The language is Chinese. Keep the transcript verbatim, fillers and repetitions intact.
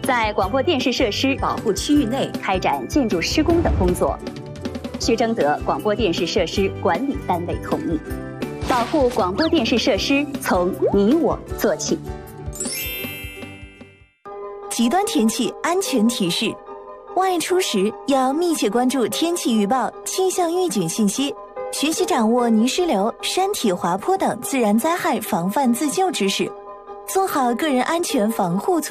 在广播电视设施保护区域内开展建筑施工等工作，需征得广播电视设施管理单位同意。保护广播电视设施从你我做起。 极端天气安全提示：外出时要密切关注天气预报、气象预警信息，学习掌握泥石流、山体滑坡等自然灾害防范自救知识，做好个人安全防护措施。